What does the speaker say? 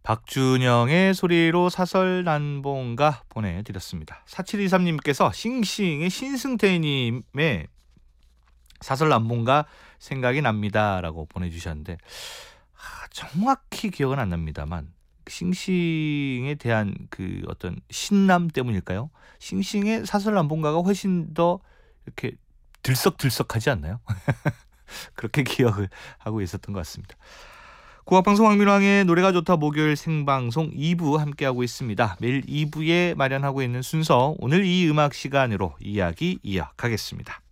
박준영의 소리로 사설난봉가 보내드렸습니다. 4723님께서 싱싱의 신승태님의 사설난봉가 생각이 납니다 라고 보내주셨는데 정확히 기억은 안 납니다만 싱싱에 대한 그 어떤 신남 때문일까요? 싱싱의 사설난봉가가 훨씬 더 이렇게 들썩들썩하지 않나요? 그렇게 기억을 하고 있었던 것 같습니다. 국악방송 황민왕의 노래가 좋다 목요일 생방송 2부 함께하고 있습니다. 매일 2부에 마련하고 있는 순서, 오늘 이 음악 시간으로 이야기 이어가겠습니다.